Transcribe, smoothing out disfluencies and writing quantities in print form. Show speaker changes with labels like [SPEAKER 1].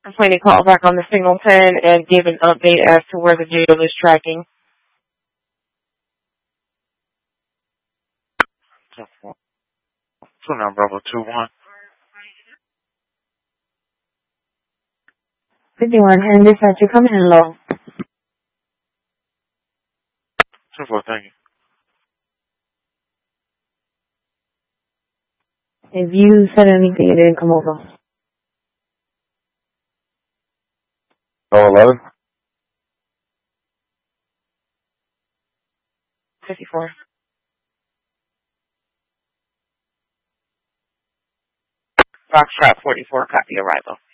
[SPEAKER 1] Complaining call back on the signal pen and give an update as to where the jail is tracking.
[SPEAKER 2] 29 Bravo 21.
[SPEAKER 1] 51, and dispatcher coming in low.
[SPEAKER 2] 24, thank you.
[SPEAKER 1] If you said anything, it didn't come over.
[SPEAKER 2] 11.
[SPEAKER 1] 54. Foxtrot 44, copy arrival.